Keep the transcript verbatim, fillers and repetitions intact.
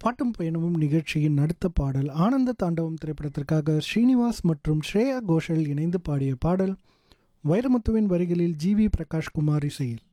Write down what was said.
பாட்டும் பயணமும் நிகழ்ச்சியின் அடுத்த பாடல் ஆனந்த தாண்டவம் திரைப்படத்திற்காக ஸ்ரீனிவாஸ் மற்றும் ஸ்ரேயா கோஷல் இணைந்து பாடிய பாடல் வைரமுத்துவின் வரிகளில் ஜி வி பிரகாஷ்குமார் இசையில்.